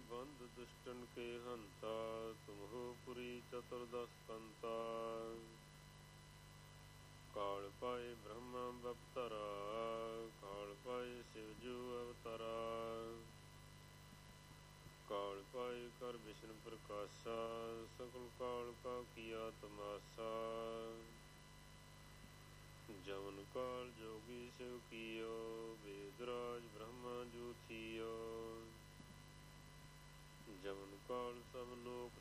ਬੰਦ ਦੁਸ਼ਟਨ ਕੇ ਹੰਤਾ, ਤੁਮਹੁ ਪੁਰੀ ਚਤੁਰਦਸ ਕੰਤਾ। ਕਾਲ ਪਾਏ ਬ੍ਰਹਮਾ ਬਪਤਰਾ, ਕਾਲ ਪਾਏ ਸਿਵਜੂ ਅਵਤਰਾ। ਕਾਲ ਪਾਏ ਕਰ ਵਿਸ਼ਨ ਪ੍ਰਕਾਸ਼ਾ, ਸਕਲ ਕਾਲ ਕਾ ਕੀਆ ਤਮਾਸਾ। ਜਮਨ ਕਾਲ ਜੋਗੀ ਸਿਵ ਕੀਓ, ਵੇਦਰਾਜ ਬ੍ਰਹਮਾ ਜੂ ਥੀਓ। ਜਮਨ ਕਾਲ ਸਭ ਲੋਕ